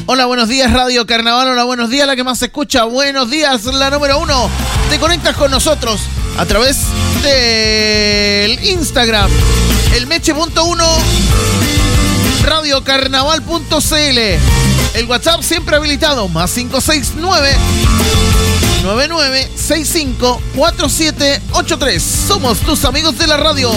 Hola, buenos días Radio Carnaval, hola, buenos días la que más se escucha, buenos días la número 1. Te conectas con nosotros a través del Instagram, el meche.1, radiocarnaval.cl, el WhatsApp siempre habilitado, más 569 9965 4783. Somos tus amigos de la radio.